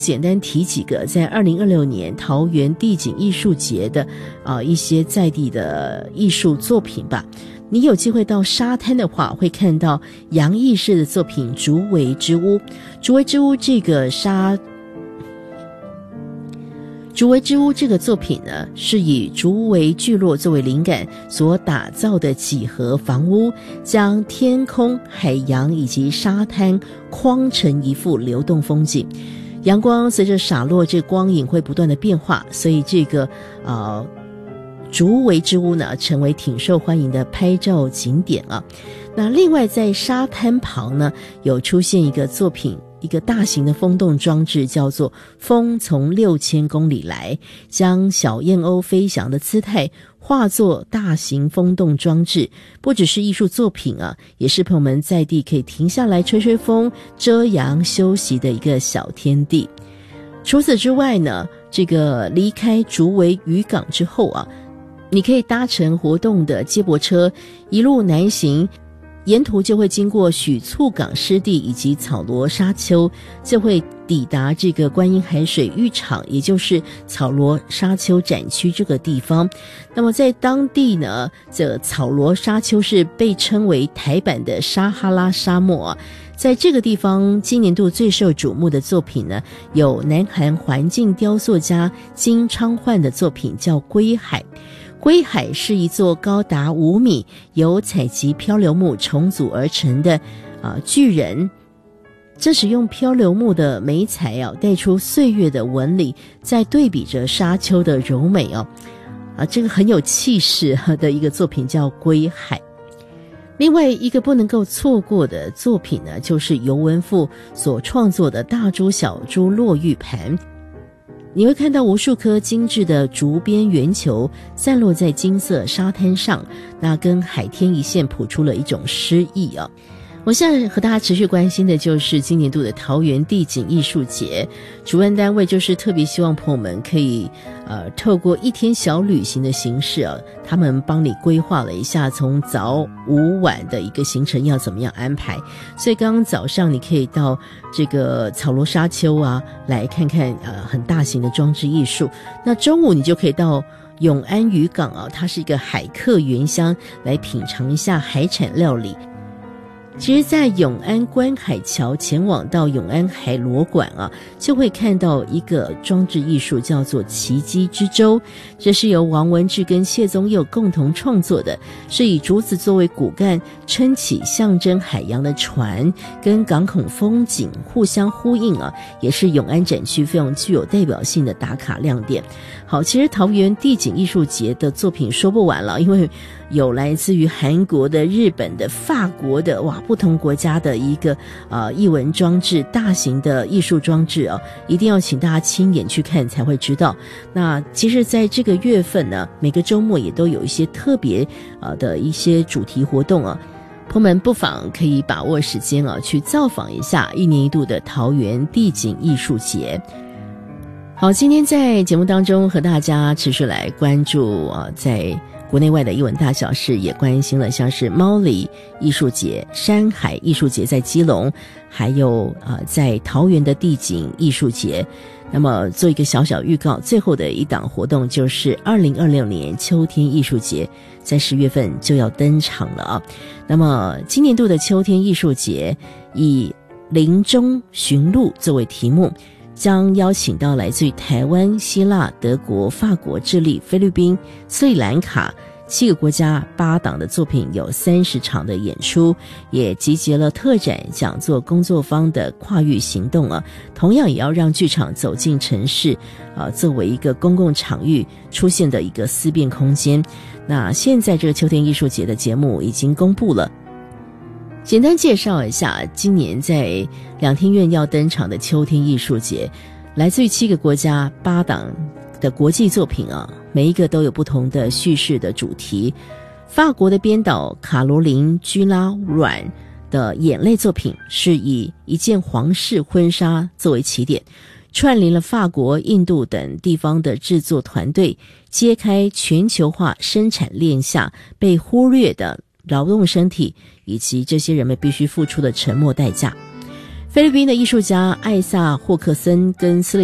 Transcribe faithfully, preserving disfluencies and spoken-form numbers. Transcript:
简单提几个在二零二六年桃园地景艺术节的啊、呃、一些在地的艺术作品吧。你有机会到沙滩的话，会看到杨义士的作品《竹围之屋》。竹围之屋这个沙竹围之屋这个作品呢，是以竹围聚落作为灵感所打造的几何房屋，将天空、海洋以及沙滩框成一幅流动风景。阳光随着洒落，这光影会不断的变化，所以这个呃竹围之屋呢，成为挺受欢迎的拍照景点啊。那另外在沙滩旁呢，有出现一个作品，一个大型的风洞装置，叫做风从六千公里来，将小燕鸥飞翔的姿态化作大型风洞装置，不只是艺术作品啊，也是朋友们在地可以停下来吹吹风、遮阳休息的一个小天地。除此之外呢，这个离开竹围渔港之后啊，你可以搭乘活动的接驳车一路南行，沿途就会经过许厝港湿地以及草罗沙丘，就会抵达这个观音海水浴场，也就是草罗沙丘展区这个地方。那么在当地呢，这草罗沙丘是被称为台版的撒哈拉沙漠啊。在这个地方，今年度最受瞩目的作品呢，有南韩环境雕塑家金昌焕的作品叫归海。归海是一座高达五米，由采集漂流木重组而成的啊、呃、巨人。这使用漂流木的媒材啊，带出岁月的纹理，在对比着沙丘的柔美哦，啊，这个很有气势的一个作品叫归海。另外一个不能够错过的作品呢，就是尤文富所创作的大珠小珠落玉盘。你会看到无数颗精致的竹编圆球散落在金色沙滩上，那跟海天一线谱出了一种诗意啊。我现在和大家持续关心的就是今年度的桃园地景艺术节，主办单位就是特别希望朋友们可以呃透过一天小旅行的形式啊，他们帮你规划了一下从早午晚的一个行程要怎么样安排。所以刚刚早上你可以到这个草罗沙丘啊来看看呃很大型的装置艺术，那中午你就可以到永安渔港啊，它是一个海客原乡，来品尝一下海产料理。其实在永安观海桥前往到永安海螺馆啊，就会看到一个装置艺术叫做奇迹之舟，这是由王文志跟谢宗佑共同创作的，是以竹子作为骨干撑起象征海洋的船，跟港口风景互相呼应啊，也是永安展区非常具有代表性的打卡亮点。好，其实桃园地景艺术节的作品说不完了，因为有来自于韩国的、日本的、法国的，哇，不同国家的一个呃艺文装置、大型的艺术装置哦，一定要请大家亲眼去看才会知道。那其实在这个月份呢，每个周末也都有一些特别呃的一些主题活动啊，朋友们不妨可以把握时间啊，去造访一下一年一度的桃园地景艺术节。好，今天在节目当中和大家持续来关注啊，在国内外的艺文大小事，也关心了像是猫里艺术节、山海艺术节在基隆，还有啊、呃、在桃园的地景艺术节。那么做一个小小预告，最后的一档活动就是二零二六年秋天艺术节，在十月份就要登场了啊。那么今年度的秋天艺术节以林中寻路作为题目，将邀请到来自于台湾、希腊、德国、法国、智利、菲律宾、斯里兰卡七个国家八档的作品，有三十场的演出，也集结了特展、讲座、工作坊的跨域行动啊。同样也要让剧场走进城市，啊，作为一个公共场域出现的一个思辨空间。那现在这个秋天艺术节的节目已经公布了。简单介绍一下，今年在两厅院要登场的秋天艺术节，来自于七个国家八档的国际作品啊，每一个都有不同的叙事的主题。法国的编导卡罗琳·居拉阮的眼泪作品是以一件皇室婚纱作为起点，串联了法国、印度等地方的制作团队，揭开全球化生产链下被忽略的劳动身体以及这些人们必须付出的沉没代价。 菲律宾的艺术家艾萨霍克森跟斯